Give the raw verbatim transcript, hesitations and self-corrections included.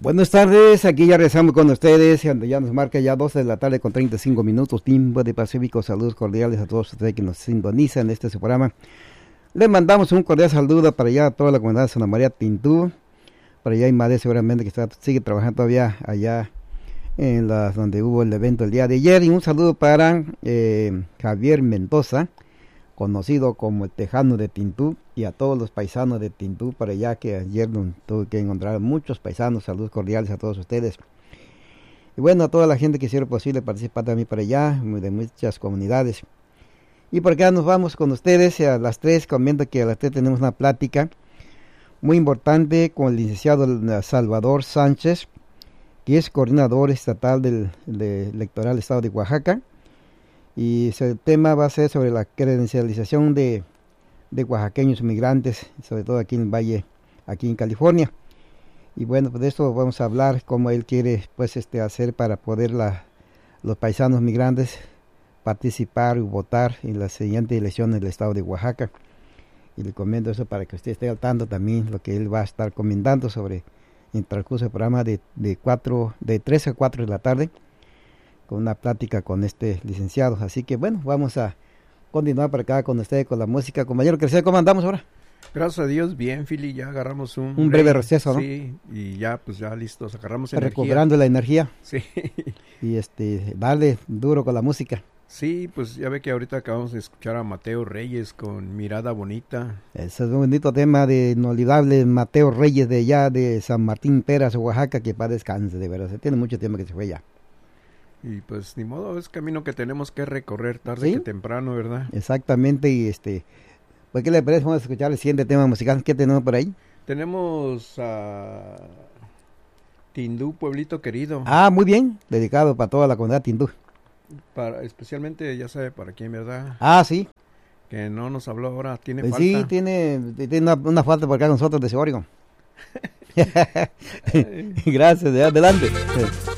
Buenas tardes, aquí ya regresamos con ustedes, donde ya nos marca ya doce de la tarde con treinta y cinco minutos, tiempo de Pacífico. Saludos cordiales a todos ustedes que nos sintonizan en este su programa. Les mandamos un cordial saludo para allá a toda la comunidad de Santa María Tintú, para allá Imade seguramente que está, sigue trabajando todavía allá en las donde hubo el evento el día de ayer, y un saludo para eh, Javier Mendoza, conocido como el Tejano de Tintú, y a todos los paisanos de Tintú para allá, que ayer tuve que encontrar muchos paisanos. Saludos cordiales a todos ustedes. Y bueno, a toda la gente que hiciera posible participar también para allá, de muchas comunidades. Y por acá nos vamos con ustedes a las tres, comiendo que a las tres tenemos una plática muy importante con el licenciado Salvador Sánchez, que es coordinador estatal del, del electoral del estado de Oaxaca. Y el tema va a ser sobre la credencialización de, de oaxaqueños migrantes, sobre todo aquí en el Valle, aquí en California. Y bueno, pues de esto vamos a hablar, cómo él quiere pues este hacer para poder la, los paisanos migrantes participar y votar en las siguientes elecciones del estado de Oaxaca. Y le comento eso para que usted esté al tanto también lo que él va a estar comentando sobre el transcurso del programa de, de, cuatro, de tres a cuatro de la tarde, con una plática con este licenciado. Así que bueno, vamos a continuar por acá con ustedes con la música. Compañero Crescer, ¿cómo andamos ahora? Gracias a Dios, bien, Philly, ya agarramos un... Un breve receso, ¿no? Sí, y ya, pues ya listos, agarramos recuperando energía. la energía. Sí. Y este, darle duro con la música. Sí, pues ya ve que ahorita acabamos de escuchar a Mateo Reyes con Mirada Bonita. Ese es un bonito tema de inolvidable Mateo Reyes de allá de San Martín Peras, Oaxaca, que para descanse, de verdad. Se tiene mucho tiempo que se fue ya. Y pues ni modo, es camino que tenemos que recorrer tarde ¿Sí? que temprano, ¿verdad? Exactamente, y este, pues ¿qué le parece? Vamos a escuchar el siguiente tema musical. ¿Qué tenemos por ahí? Tenemos a Tindú, Pueblito Querido. Ah, muy bien, dedicado para toda la comunidad Tindú. Para, especialmente, ya sabe para quién, ¿verdad? Ah, sí. Que no nos habló ahora, tiene Pues falta. sí, tiene, tiene una, una falta por acá con nosotros de Oregon. Gracias, de adelante.